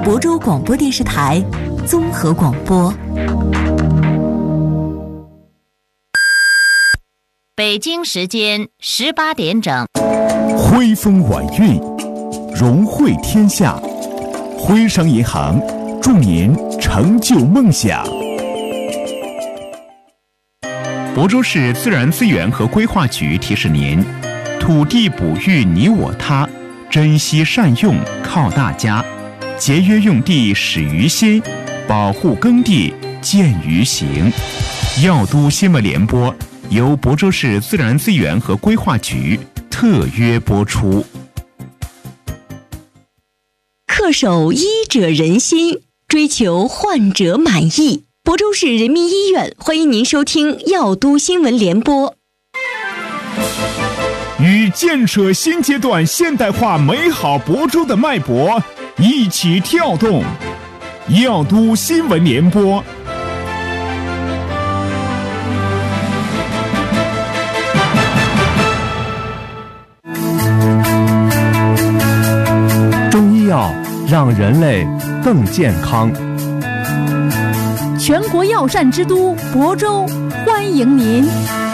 亳州广播电视台综合广播。 北京时间18点整， 徽风晚韵，融汇天下。徽商银行祝您成就梦想。亳州市自然资源和规划局提示您：土地哺育你我他，珍惜善用靠大家，节约用地始于心，保护耕地见于行。药都新闻联播由亳州市自然资源和规划局特约播出。 恪守医者仁心，追求患者满意。亳州市人民医院欢迎您收听药都新闻联播。 与建设新阶段现代化美好亳州的脉搏一起跳动，药都新闻联播。 中医药让人类更健康。 全国药膳之都亳州，欢迎您。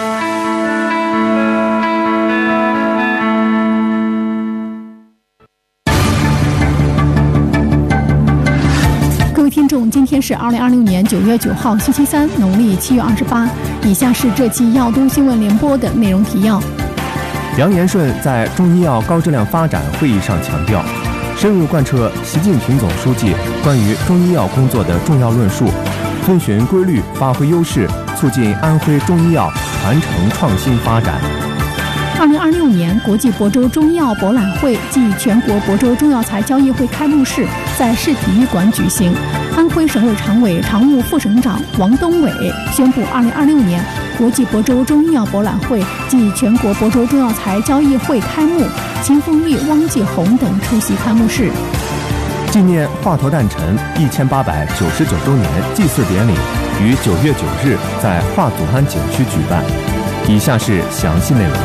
各位听众，今天是2026年9月9号，星期三，农历7月28。以下是这期药都新闻联播的内容提要。 梁延顺在中医药高质量发展会议上强调，深入贯彻习近平总书记关于中医药工作的重要论述，遵循规律，发挥优势，促进安徽中医药传承创新发展。 2026年国际亳州中医药博览会暨全国亳州中药材交易会开幕式在市体育馆举行。安徽省委常委、常务副省长王东伟宣布，2026年国际亳州中医药博览会暨全国亳州中药材交易会开幕，秦凤玉、汪继红等出席开幕式。 纪念华佗诞辰1899周年祭祀典礼于9月9日在华祖庵景区举办。以下是详细内容。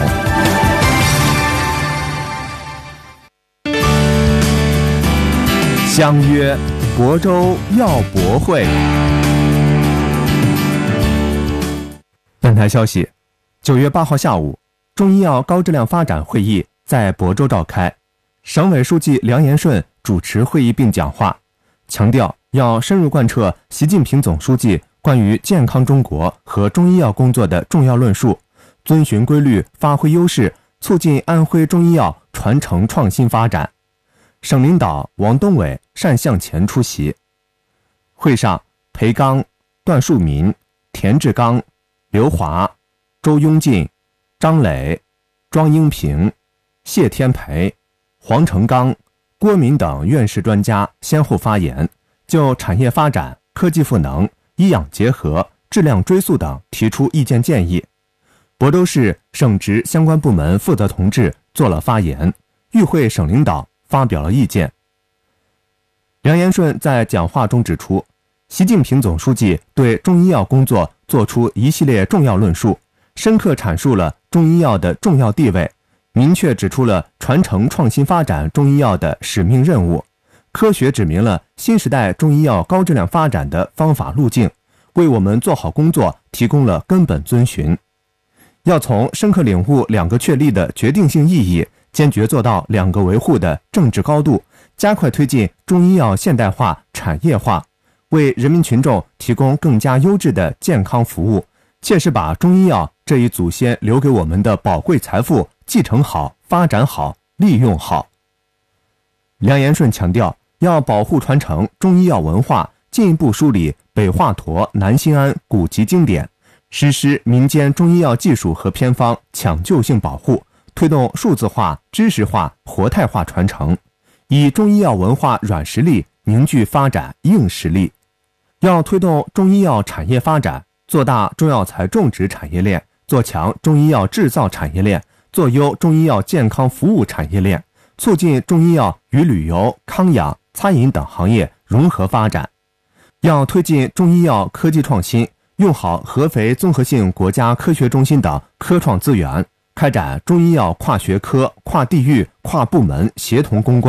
相约亳州药博会。本台消息，9月8号下午，中医药高质量发展会议在亳州召开，省委书记梁延顺主持会议并讲话，强调要深入贯彻习近平总书记关于健康中国和中医药工作的重要论述，遵循规律，发挥优势，促进安徽中医药传承创新发展。省领导王东伟单向前出席。会上，裴刚、段树民、田志刚、刘华、周雍进、张磊、庄英平、谢天培、黄成刚、郭敏等院士专家先后发言，就产业发展、科技赋能、医养结合、质量追溯等提出意见建议。亳州市省直相关部门负责同志做了发言，与会省领导发表了意见。梁延顺在讲话中指出，习近平总书记对中医药工作作出一系列重要论述，深刻阐述了中医药的重要地位，明确指出了传承创新发展中医药的使命任务，科学指明了新时代中医药高质量发展的方法路径，为我们做好工作提供了根本遵循。要从深刻领悟两个确立的决定性意义，坚决做到两个维护的政治高度，加快推进中医药现代化、产业化，为人民群众提供更加优质的健康服务，切实把中医药这一祖先留给我们的宝贵财富继承好、发展好、利用好。梁延顺强调，要保护传承中医药文化，进一步梳理北华佗、南新安古籍经典，实施民间中医药技术和偏方抢救性保护，推动数字化、知识化、活态化传承，以中医药文化软实力凝聚发展硬实力。要推动中医药产业发展，做大中药材种植产业链，做强中医药制造产业链，做优中医药健康服务产业链，促进中医药与旅游、康养、餐饮等行业融合发展。要推进中医药科技创新，用好合肥综合性国家科学中心等科创资源，开展中医药跨学科、跨地域、跨部门协同攻关，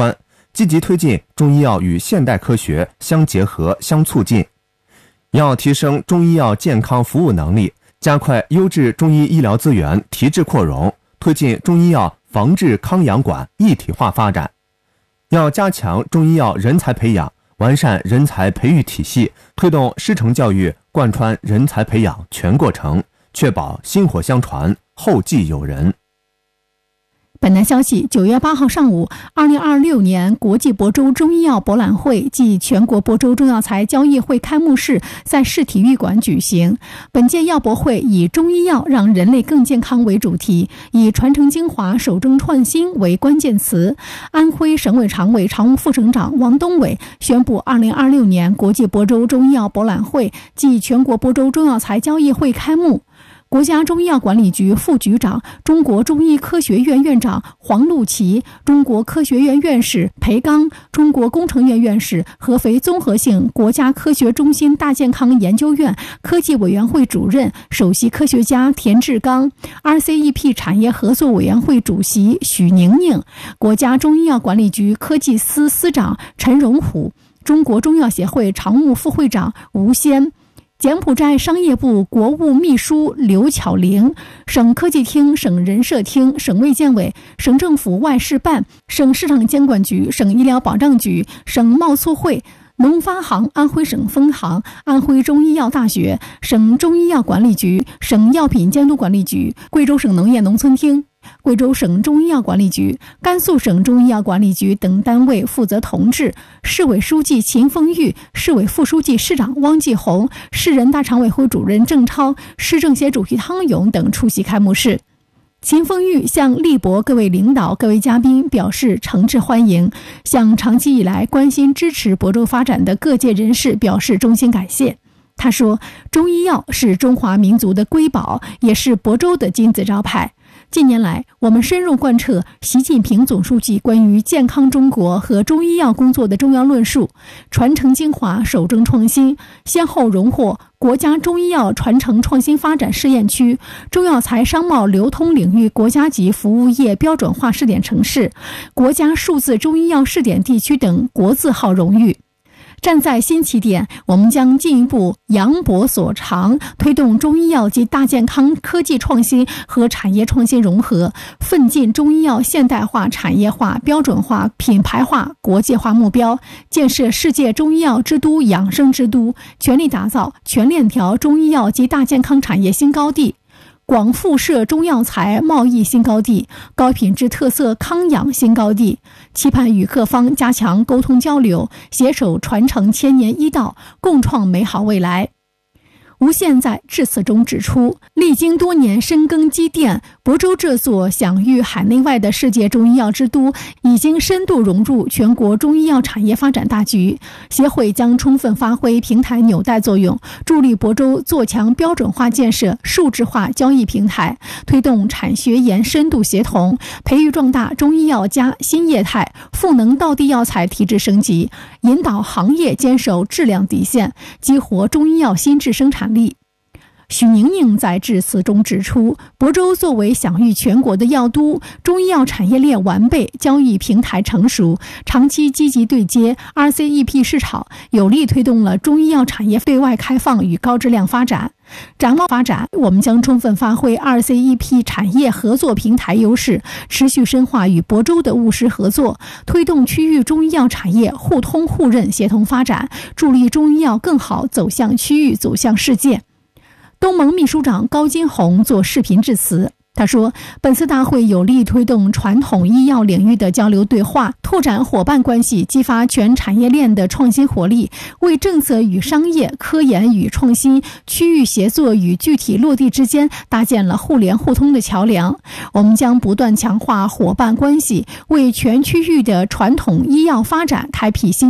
积极推进中医药与现代科学相结合、相促进。要提升中医药健康服务能力，加快优质中医医疗资源提质扩容，推进中医药防治康养管一体化发展。要加强中医药人才培养，完善人才培育体系，推动师承教育贯穿人才培养全过程，确保薪火相传，后继有人。 本台消息，9月8号上午，2026年国际亳州中医药博览会暨全国亳州中药材交易会开幕式在市体育馆举行。本届药博会以中医药让人类更健康为主题，以传承精华、守正创新为关键词。安徽省委常委、常务副省长王东伟宣布，2026年国际亳州中医药博览会暨全国亳州中药材交易会开幕。国家中医药管理局副局长、中国中医科学院院长黄路奇、中国科学院院士裴刚、中国工程院院士、合肥综合性国家科学中心大健康研究院科技委员会主任、首席科学家田志刚、RCEP 产业合作委员会主席许宁宁、国家中医药管理局科技司司长陈荣虎、中国中药协会常务副会长吴先、柬埔寨商业部国务秘书刘巧玲、省科技厅、省人社厅、省卫健委、省政府外事办、省市场监管局、省医疗保障局、省贸促会、农发行安徽省分行、安徽中医药大学、省中医药管理局、省药品监督管理局、贵州省农业农村厅、贵州省中医药管理局、甘肃省中医药管理局等单位负责同志，市委书记秦凤玉、市委副书记、市长汪继红、市人大常委会主任郑超、市政协主席汤勇等出席开幕式。秦凤玉向立博各位领导、各位嘉宾表示诚挚欢迎，向长期以来关心支持亳州发展的各界人士表示衷心感谢。他说，中医药是中华民族的瑰宝，也是亳州的金字招牌。近年来，我们深入贯彻习近平总书记关于健康中国和中医药工作的重要论述，传承精华、守正创新，先后荣获国家中医药传承创新发展试验区、中药材商贸流通领域国家级服务业标准化试点城市、国家数字中医药试点地区等国字号荣誉。站在新起点，我们将进一步扬博所长，推动中医药及大健康科技创新和产业创新融合，奋进中医药现代化、产业化、标准化、品牌化、国际化目标，建设世界中医药之都、养生之都，全力打造全链条中医药及大健康产业新高地，广辐射中药材贸易新高地，高品质特色康养新高地，期盼与各方加强沟通交流，携手传承千年医道，共创美好未来。吴宪在致辞中指出，历经多年深耕积淀，亳州这座享誉海内外的世界中医药之都已经深度融入全国中医药产业发展大局。协会将充分发挥平台纽带作用，助力亳州做强标准化建设、数字化交易平台，推动产学研深度协同，培育壮大中医药加新业态，赋能道地药材提质升级，引导行业坚守质量底线，激活中医药新质生产力。许宁宁在致辞中指出，亳州作为享誉全国的药都，中医药产业链完备，交易平台成熟，长期积极对接 RCEP 市场，有力推动了中医药产业对外开放与高质量发展。展望发展，我们将充分发挥 RCEP 产业合作平台优势，持续深化与亳州的务实合作，推动区域中医药产业互通互认协同发展，助力中医药更好走向区域、走向世界。东盟秘书长高金红做视频致辞，他说，本次大会有力推动传统医药领域的交流对话，拓展伙伴关系，激发全产业链的创新活力，为政策与商业、科研与创新、区域协作与具体落地之间搭建了互联互通的桥梁。我们将不断强化伙伴关系，为全区域的传统医药发展开辟新局。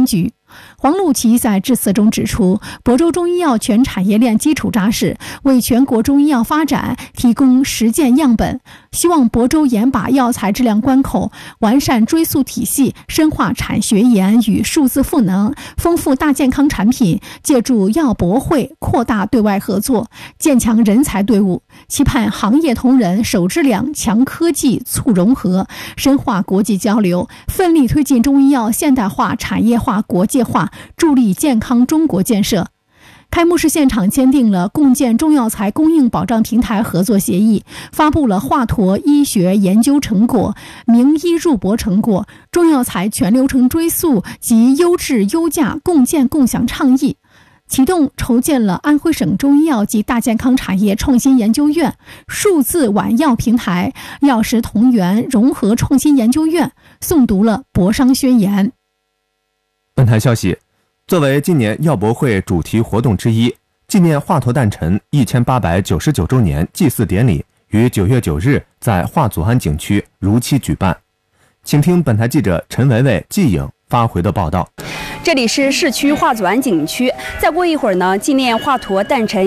黄路奇在致辞中指出，亳州中医药全产业链基础扎实，为全国中医药发展提供实践样本。希望亳州严把药材质量关口，完善追溯体系，深化产学研与数字赋能，丰富大健康产品，借助药博会扩大对外合作，建强人才队伍，期盼行业同仁守质量、强科技、促融合，深化国际交流，奋力推进中医药现代化、产业化、国际化，助力健康中国建设。开幕式现场签订了共建中药材供应保障平台合作协议，发布了华佗医学研究成果、名医入亳成果、中药材全流程追溯及优质优价共建共享倡议，启动筹建了安徽省中医药及大健康产业创新研究院、数字晚药平台、药食同源融合创新研究院，诵读了亳商宣言。 本台消息，作为今年药博会主题活动之一，纪念华佗诞辰1899周年祭祀典礼于9月9日在华祖庵景区如期举办。请听本台记者陈维维、季颖发回的报道。 这里是市区华祖庵景区，再过一会儿呢，纪念华佗诞辰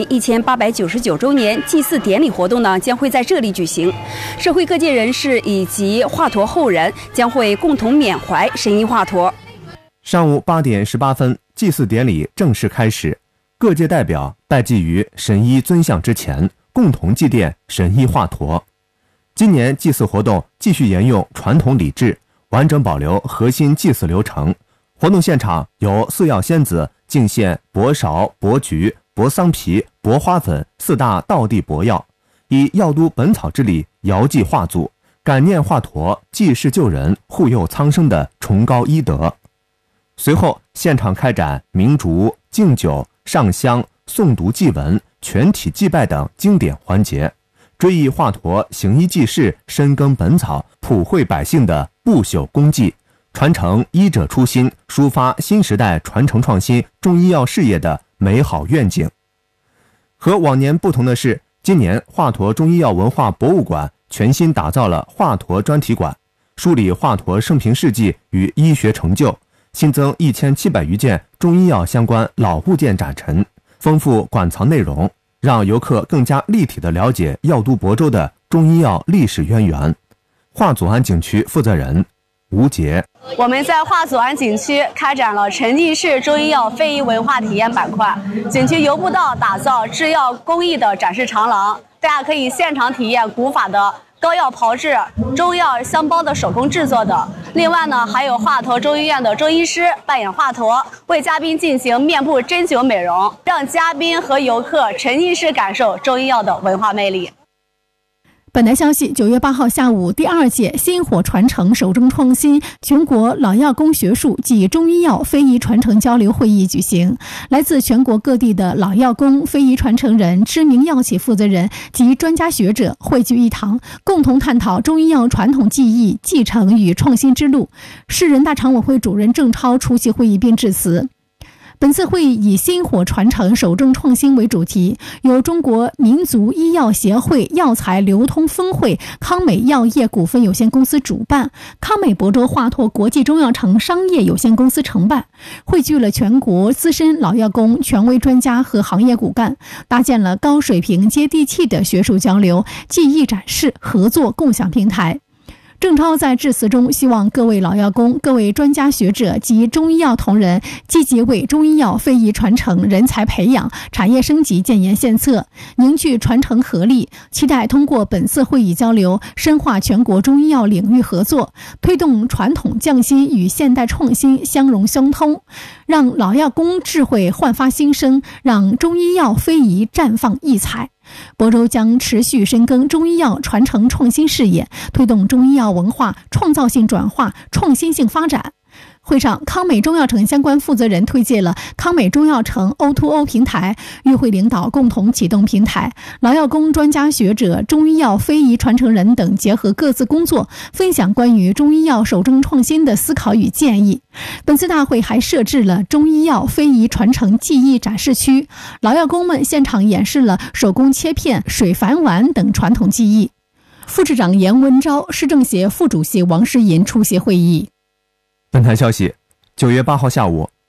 1899周年祭祀典礼活动呢将会在这里举行。社会各界人士以及华佗后人将会共同缅怀神医华佗。 上午8点18分，祭祀典礼正式开始，各界代表拜祭于神医尊像之前，共同祭奠神医华佗。今年祭祀活动继续沿用传统礼制，完整保留核心祭祀流程。活动现场由四药仙子敬献柏芍、柏菊、柏桑皮、柏花粉4大道地柏药，以药都本草之礼遥祭华祖，感念华佗济世救人、护佑苍生的崇高医德。随后现场开展鸣烛、敬酒、上香、诵读祭文、全体祭拜等经典环节，追忆华佗行医济世、深耕本草、普惠百姓的不朽功绩，传承医者初心，抒发新时代传承创新中医药事业的美好愿景。和往年不同的是，今年华佗中医药文化博物馆全新打造了华佗专题馆，梳理华佗生平事迹与医学成就，新增1700余件中医药相关老物件展陈，丰富馆藏内容，让游客更加立体地了解药都亳州的中医药历史渊源。华祖庵景区负责人吴杰， 我们在华祖庵景区开展了沉浸式中医药非遗文化体验板块，景区由步道打造制药工艺的展示长廊，大家可以现场体验古法的膏药炮制、中药香包的手工制作的。另外呢，还有华佗中医院的中医师扮演华佗，为嘉宾进行面部针灸美容，让嘉宾和游客沉浸式感受中医药的文化魅力。 本台消息，9月8号下午，第2届薪火传承守正创新全国老药工学术及中医药非遗传承交流会议举行。来自全国各地的老药工、非遗传承人、知名药企负责人及专家学者汇聚一堂，共同探讨中医药传统技艺继承与创新之路。市人大常委会主任郑超出席会议并致辞。本次会议以薪火传承守正创新为主题，由中国民族医药协会药材流通分会康美药业股份有限公司主办，康美亳州华佗国际中药城商业有限公司承办，汇聚了全国资深老药工、权威专家和行业骨干，搭建了高水平接地气的学术交流、技艺展示、合作共享平台。郑超在致辞中希望各位老药工、各位专家学者及中医药同仁积极为中医药非遗传承、人才培养、产业升级建言献策，凝聚传承合力，期待通过本次会议交流，深化全国中医药领域合作，推动传统匠心与现代创新相融相通，让老药工智慧焕发新生，让中医药非遗绽放异彩。亳州将持续深耕中医药传承创新事业，推动中医药文化创造性转化、创新性发展。会上，康美中药城相关负责人推介了康美中药城 O2O 平台，与会领导共同启动平台，老药工、专家学者、中医药非遗传承人等结合各自工作，分享关于中医药守正创新的思考与建议。本次大会还设置了中医药非遗传承技艺展示区，老药工们现场演示了手工切片、水矾丸等传统技艺。副市长严文昭、市政协副主席王诗银出席会议。 本台消息，9月8号下午，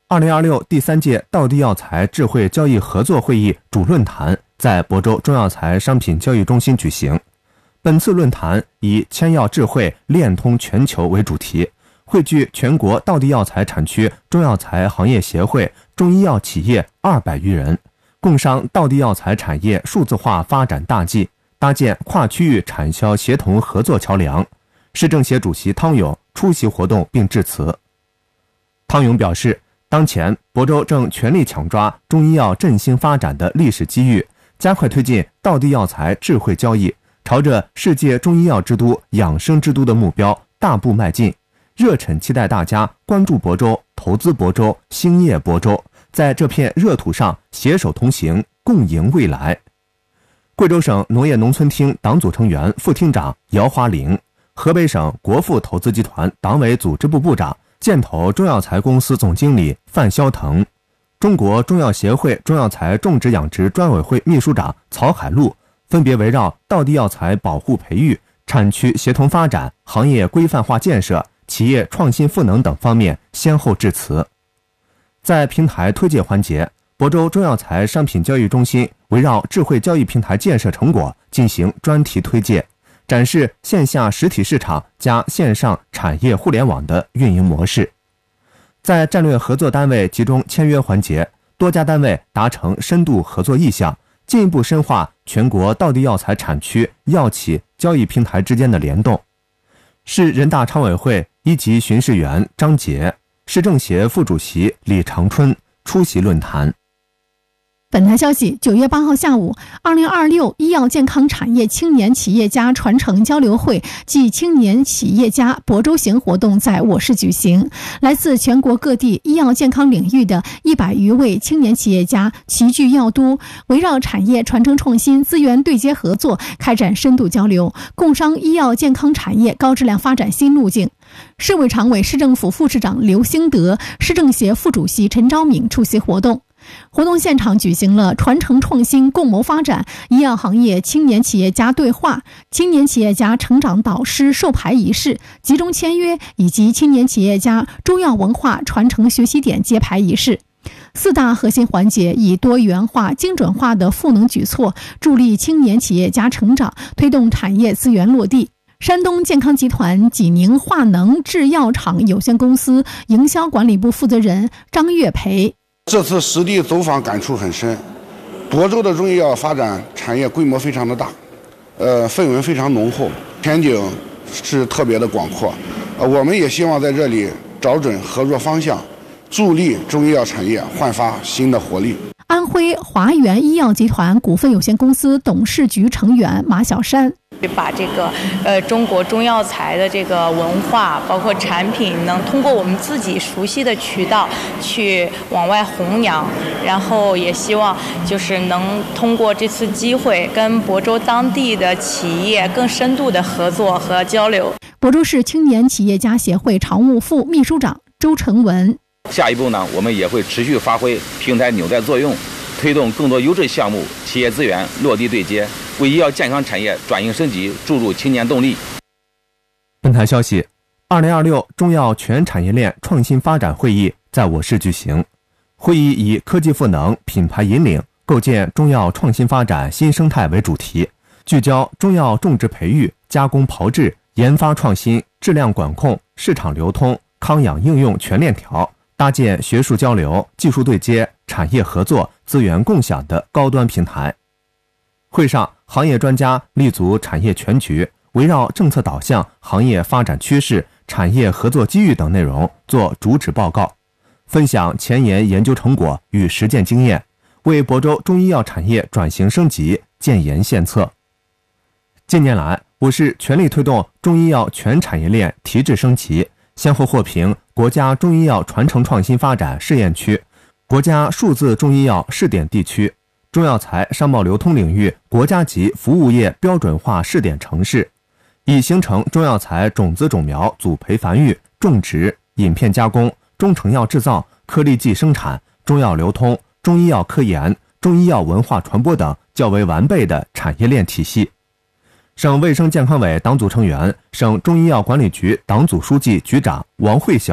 2026第3届道地药材智慧交易合作会议主论坛在亳州中药材商品交易中心举行。本次论坛以千药智慧链通全球为主题，汇聚全国道地药材产区中药材行业协会、中医药企业200余人，共商道地药材产业数字化发展大计，搭建跨区域产销协同合作桥梁。市政协主席汤勇出席活动并致辞。汤勇表示，当前亳州正全力抢抓中医药振兴发展的历史机遇，加快推进道地药材智慧交易，朝着世界中医药之都、养生之都的目标大步迈进。热忱期待大家关注亳州、投资亳州、兴业亳州，在这片热土上携手同行，共赢未来。贵州省农业农村厅党组成员、副厅长姚华玲，河北省国富投资集团党委组织部部长、建投中药材公司总经理范肖腾，中国中药协会中药材种植养殖专委会秘书长曹海璐，分别围绕道地药材保护培育、产区协同发展、行业规范化建设、企业创新赋能等方面先后致辞。在平台推介环节，亳州中药材商品交易中心围绕智慧交易平台建设成果进行专题推介，展示线下实体市场加线上产业互联网的运营模式。在战略合作单位集中签约环节，多家单位达成深度合作意向，进一步深化全国道地药材产区药企交易平台之间的联动。市人大常委会一级巡视员张杰、市政协副主席李长春出席论坛。 本台消息，9月8号下午，2026医药健康产业青年企业家传承交流会暨青年企业家亳州行活动在我市举行。来自全国各地医药健康领域的100余位青年企业家齐聚药都，围绕产业传承创新、资源对接合作开展深度交流，共商医药健康产业高质量发展新路径。市委常委、市政府副市长刘兴德、市政协副主席陈昭敏出席活动。活动现场举行了传承创新共谋发展医药行业青年企业家对话、青年企业家成长导师授牌仪式、集中签约以及青年企业家中药文化传承学习点揭牌仪式。4大核心环节以多元化、精准化的赋能举措，助力青年企业家成长，推动产业资源落地。山东健康集团济宁化能制药厂有限公司营销管理部负责人张月培， 这次实地走访感触很深，亳州的中医药发展产业规模非常的大，氛围非常浓厚，前景是特别的广阔。我们也希望在这里找准合作方向，助力中医药产业焕发新的活力。 安徽华源医药集团股份有限公司董事局成员马小山， 把这个中国中药材的这个文化，包括产品，能通过我们自己熟悉的渠道去往外弘扬，然后也希望就是能通过这次机会跟亳州当地的企业更深度的合作和交流。 亳州市青年企业家协会常务副秘书长周成文， 下一步呢，我们也会持续发挥平台纽带作用，推动更多优质项目、企业资源落地对接，为医药健康产业转型升级注入青年动力。 本台消息，2026中药全产业链创新发展会议在我市举行。会议以科技赋能、品牌引领，构建中药创新发展新生态为主题，聚焦中药种植培育、加工炮制、研发创新、质量管控、市场流通、康养应用全链条，搭建学术交流、技术对接、产业合作、资源共享的高端平台。会上，行业专家立足产业全局，围绕政策导向、行业发展趋势、产业合作机遇等内容做主旨报告，分享前沿研究成果与实践经验，为亳州中医药产业转型升级建言献策。近年来，我市全力推动中医药全产业链提质升级，先后获评国家中医药传承创新发展试验区、国家数字中医药试点地区、中药材商贸流通领域国家级服务业标准化试点城市，已形成中药材种子种苗组培繁育、种植、饮片加工、中成药制造、颗粒剂生产、中药流通、中医药科研、中医药文化传播等较为完备的产业链体系。省卫生健康委党组成员、省中医药管理局党组书记、局长王慧晓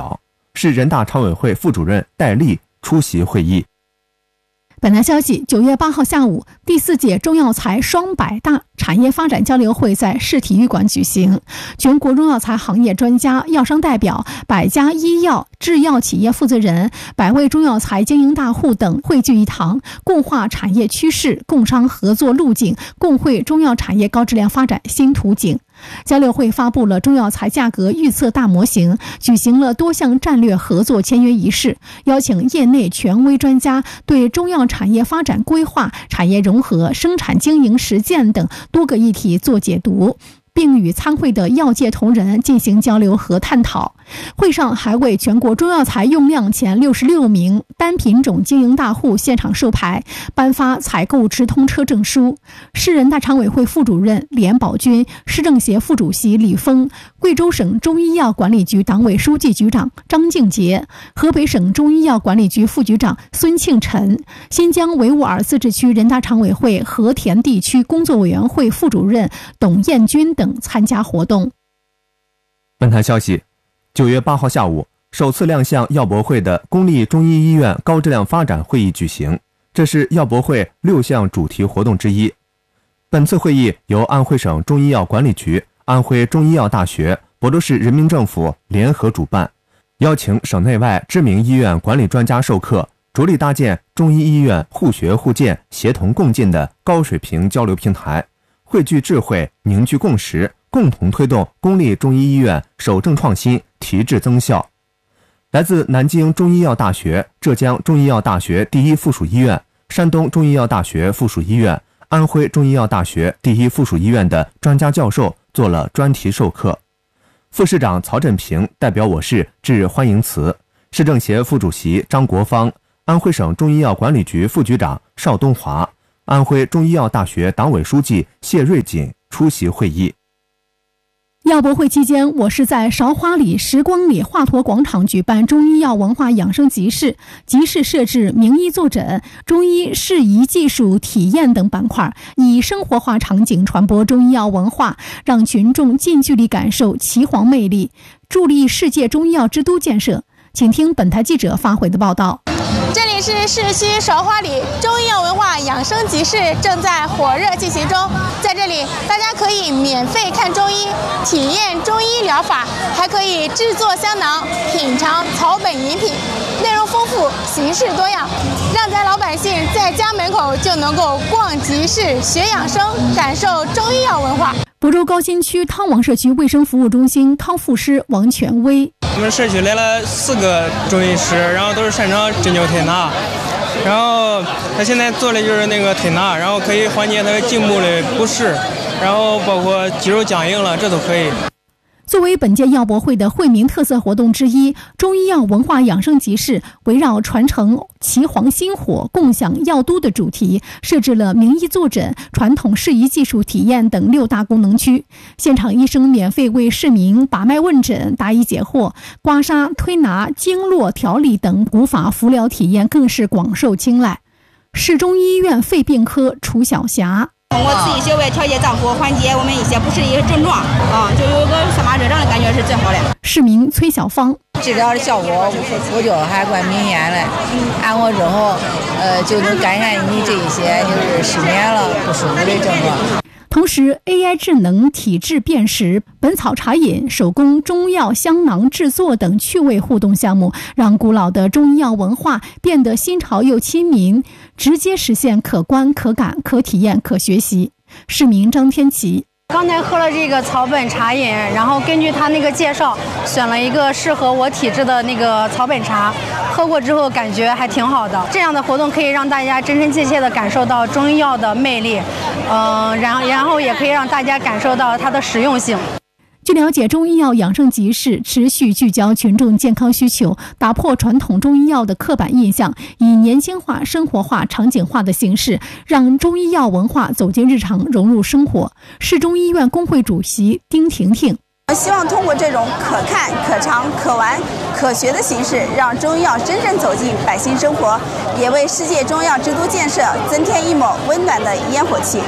市人大常委会副主任戴笠出席会议。 本台消息，9月8号下午，第4届中药材双百大产业发展交流会在市体育馆举行。全国中药材行业专家、药商代表、100家医药、制药企业负责人、100位中药材经营大户等汇聚一堂，共话产业趋势、共商合作路径，共绘中药产业高质量发展新图景。交流会发布了中药材价格预测大模型，举行了多项战略合作签约仪式，邀请业内权威专家对中药产业发展规划、产业融合、生产经营实践等多个议题做解读，并与参会的药界同仁进行交流和探讨。会上还为全国中药材用量前66名单品种经营大户现场授牌，颁发采购直通车证书。市人大常委会副主任连宝军、市政协副主席李峰、贵州省中医药管理局党委书记局长张敬杰、河北省中医药管理局副局长孙庆晨、新疆维吾尔自治区人大常委会和田地区工作委员会副主任董彦军等参加活动。 本台消息，9月8号下午，首次亮相药博会的公立中医医院高质量发展会议举行，这是药博会6项主题活动之一。本次会议由安徽省中医药管理局、安徽中医药大学、亳州市人民政府联合主办，邀请省内外知名医院管理专家授课，着力搭建中医医院互学互鉴、协同共进的高水平交流平台，汇聚智慧，凝聚共识，共同推动公立中医医院守正创新、提质增效。来自南京中医药大学、浙江中医药大学第一附属医院、山东中医药大学附属医院、安徽中医药大学第一附属医院的专家教授做了专题授课。副市长曹振平代表我市致欢迎词，市政协副主席张国芳、安徽省中医药管理局副局长邵东华、安徽中医药大学党委书记谢瑞锦出席会议。 药博会期间，我市在韶华里、时光里华佗广场举办中医药文化养生集市，集市设置名医坐诊、中医适宜技术体验等板块，以生活化场景传播中医药文化，让群众近距离感受岐黄魅力，助力世界中医药之都建设。请听本台记者发回的报道。 这里是市区韶华里中医药文化养生集市正在火热进行中，在这里大家可以免费看中医、体验中医疗法，还可以制作香囊、品尝草本饮品，内容丰富，形式多样，让咱老百姓在家门口就能够逛集市、学养生，感受中医药文化。 亳州高新区汤王社区卫生服务中心康复师王权威， 我们社区来了4个中医师，然后都是擅长针灸推拿，然后他现在做的就是那个推拿，然后可以缓解他颈部的不适，然后包括肌肉僵硬了，这都可以。 作为本届药博会的惠民特色活动之一，中医药文化养生集市围绕传承岐黄薪火、共享药都的主题，设置了名医坐诊、传统适宜技术体验等6大功能区。现场医生免费为市民把脉问诊、答疑解惑，刮痧、推拿、经络调理等古法服疗体验更是广受青睐。市中医院肺病科楚小霞， 通过自己穴位调节脏腑，缓解我们一些不适宜的症状就有个散发热胀的感觉是最好的。 市民崔小芳， 治疗的效果我觉得还怪明显的，按摩之后就能改善你这一些就是失眠了不舒服的症状。 同时 AI 智能体质辨识、本草茶饮、手工中药香囊制作等趣味互动项目，让古老的中医药文化变得新潮又亲民，直接实现可观、可感、可体验、可学习。市民张天琪， 刚才喝了这个草本茶饮，然后根据他那个介绍，选了一个适合我体质的那个草本茶，喝过之后感觉还挺好的。这样的活动可以让大家真真切切地感受到中医药的魅力，然后也可以让大家感受到它的实用性。 据了解，中医药养生集市持续聚焦群众健康需求，打破传统中医药的刻板印象，以年轻化、生活化、场景化的形式，让中医药文化走进日常，融入生活。市中医院工会主席丁婷婷， 希望通过这种可看、可尝、可玩、可学的形式，让中医药真正走进百姓生活，也为世界中药之都建设增添一抹温暖的烟火气。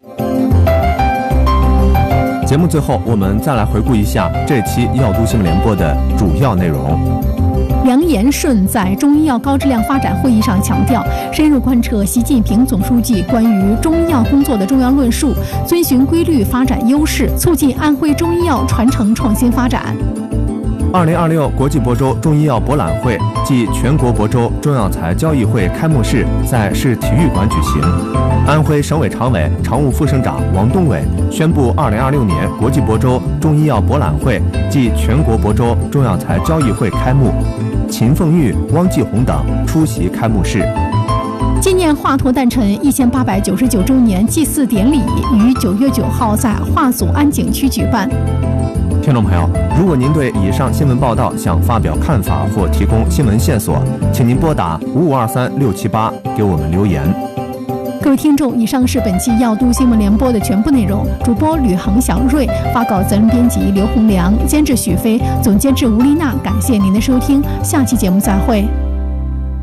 节目最后，我们再来回顾一下这期药都新闻联播的主要内容。 梁延顺在中医药高质量发展会议上强调，深入贯彻习近平总书记关于中医药工作的重要论述，遵循规律发展优势，促进安徽中医药传承创新发展。 2026国际亳州中医药博览会暨全国亳州中药材交易会开幕式在市体育馆举行。安徽省委常委、常务副省长王东伟宣布，2026年国际亳州中医药博览会暨全国亳州中药材交易会开幕，秦凤玉、汪继红等出席开幕式。 纪念华佗诞辰1899周年祭祀典礼于9月9号在华祖安景区举办。 听众朋友，如果您对以上新闻报道想发表看法或提供新闻线索，请您拨打5523678给我们留言。 各位听众，以上是本期药都新闻联播的全部内容。主播吕恒、小瑞，发稿责任编辑刘洪良，监制许飞，总监制吴丽娜。感谢您的收听，下期节目再会。